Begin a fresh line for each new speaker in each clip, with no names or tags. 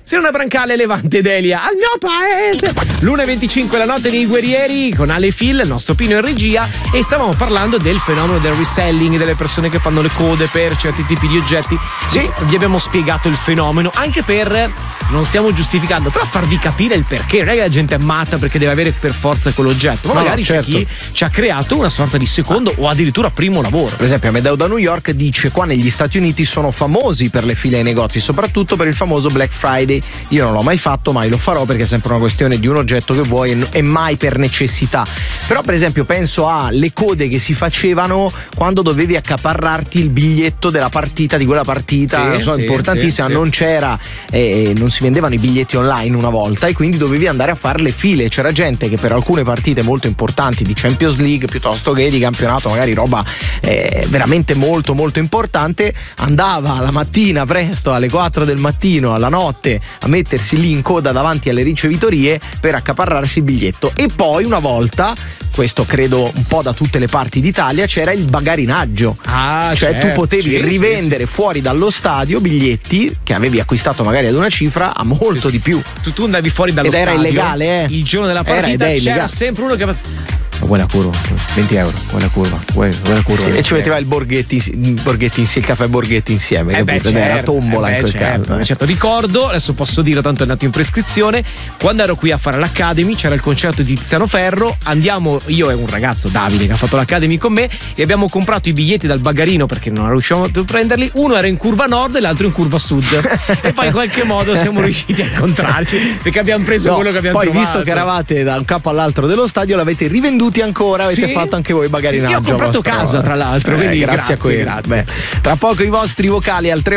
Serena Brancale, Levante Delia, al mio paese. L'1:25, la notte dei guerrieri con Ale Phil, il nostro Pino in regia, e stavamo parlando del fenomeno del reselling, delle persone che fanno le code per certi tipi di oggetti. Sì, vi abbiamo spiegato il fenomeno, anche per, non stiamo giustificando, però farvi capire il perché. Non è che la gente è matta perché deve avere per forza quell'oggetto, ma magari c'è chi ci ha creato una sorta di secondo o addirittura primo lavoro.
Per esempio, Amedeo da New York dice: qua negli Stati Uniti sono famosi per le file ai negozi, soprattutto per il famoso Black Friday. Io non l'ho mai fatto, mai lo farò, perché è sempre una questione di un oggetto che vuoi e mai per necessità. Però per esempio penso alle code che si facevano quando dovevi accaparrarti il biglietto della partita, di quella partita, importantissima. Non c'era, non si vendevano i biglietti online una volta, e quindi dovevi andare a fare le file. C'era gente che per alcune partite molto importanti di Champions League piuttosto che di campionato, magari roba veramente molto molto importante, andava la mattina presto alle 4 del mattino, alla notte, a mettersi lì in coda davanti alle ricevitorie per accaparrarsi il biglietto. E poi una volta, questo credo un po' da tutte le parti d'Italia, c'era il bagarinaggio. Tu potevi rivendere fuori dallo stadio biglietti che avevi acquistato magari ad una cifra a molto di più.
Tu andavi fuori dallo stadio.
Ed era illegale,
il giorno della partita c'era sempre uno che
vuoi la curva? 20 euro, vuoi la curva? Vuoi la curva? Sì, e ci metteva il Borghetti il caffè Borghetti insieme, capito? Era tombola in quel caso.
Certo, ricordo, adesso posso dire, tanto è andato in prescrizione, quando ero qui a fare l'Academy c'era il concerto di Tiziano Ferro, andiamo, io e un ragazzo, Davide, che ha fatto l'Academy con me, e abbiamo comprato i biglietti dal bagarino perché non riuscivamo a prenderli, uno era in curva nord e l'altro in curva sud, e poi in qualche modo siamo riusciti a incontrarci perché abbiamo preso quello che abbiamo trovato.
Poi, visto che eravate da un capo all'altro dello stadio, l'avete rivenduto ancora, avete fatto anche voi bagarinaggio.
Io ho comprato casa, tra l'altro, quindi
grazie a quelli. Grazie. Tra poco i vostri vocali al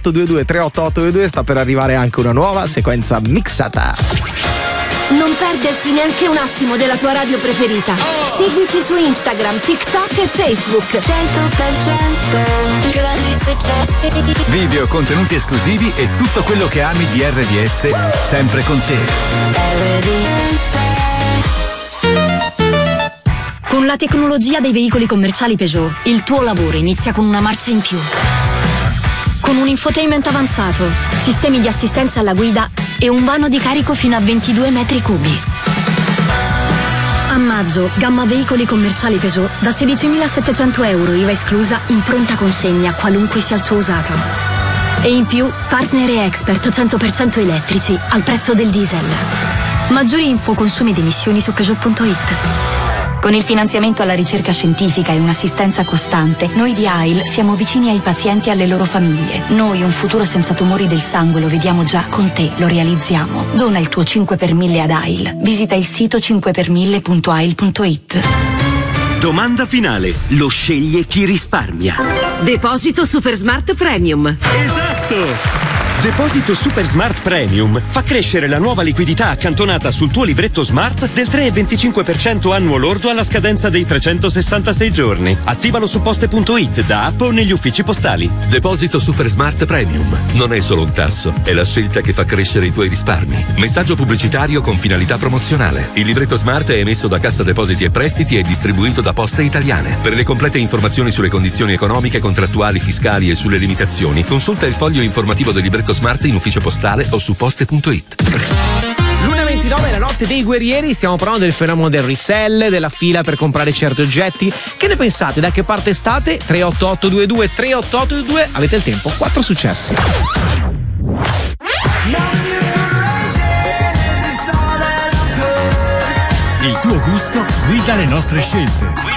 38822 sta per arrivare anche una nuova sequenza mixata.
Non perderti neanche un attimo della tua radio preferita. Seguici su Instagram, TikTok e Facebook. 100% grandi successi.
Video, contenuti esclusivi e tutto quello che ami di RDS, sempre con te.
RDS.
Con la tecnologia dei veicoli commerciali Peugeot, il tuo lavoro inizia con una marcia in più. Con un infotainment avanzato, sistemi di assistenza alla guida e un vano di carico fino a 22 metri cubi. A maggio, gamma veicoli commerciali Peugeot da 16.700 euro IVA esclusa in pronta consegna, qualunque sia il tuo usato. E in più, partner e expert 100% elettrici al prezzo del diesel. Maggiori info, consumi ed emissioni su Peugeot.it.
Con il finanziamento alla ricerca scientifica e un'assistenza costante, noi di AIL siamo vicini ai pazienti e alle loro famiglie. Noi un futuro senza tumori del sangue lo vediamo già, con te lo realizziamo. Dona il tuo 5 per 1000 ad AIL. Visita il sito 5per1000.ail.it.
Domanda finale. Lo sceglie chi risparmia.
Deposito Super Smart Premium.
Esatto! Deposito Super Smart Premium fa crescere la nuova liquidità accantonata sul tuo libretto Smart del 3,25% annuo lordo alla scadenza dei 366 giorni. Attivalo su poste.it, da app o negli uffici postali.
Deposito Super Smart Premium non è solo un tasso, è la scelta che fa crescere i tuoi risparmi. Messaggio pubblicitario con finalità promozionale. Il libretto Smart è emesso da Cassa Depositi e Prestiti e distribuito da Poste Italiane. Per le complete informazioni sulle condizioni economiche, contrattuali, fiscali e sulle limitazioni, consulta il foglio informativo del libretto Smart in ufficio postale o su poste.it.
L'1:29, la notte dei guerrieri, stiamo parlando del fenomeno del resell, della fila per comprare certi oggetti. Che ne pensate? Da che parte state? 38822 avete il tempo, 4 successi.
Il tuo gusto guida le nostre scelte.